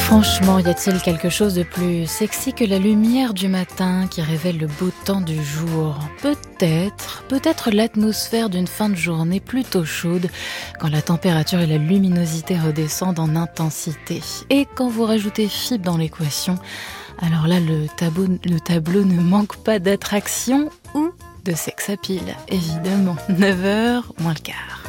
Franchement, y a-t-il quelque chose de plus sexy que la lumière du matin qui révèle le beau temps du jour ? Peut-être l'atmosphère d'une fin de journée plutôt chaude, quand la température et la luminosité redescendent en intensité. Et quand vous rajoutez fibre dans l'équation, alors là, le tableau ne manque pas d'attraction ou de sex appeal, évidemment. 9h moins le quart.